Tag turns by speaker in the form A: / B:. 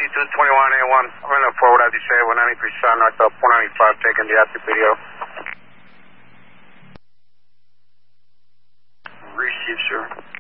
A: 2221A1. I'm going to forward as you say, 193 Sun, north of 495, taking the active video. Receive, sir.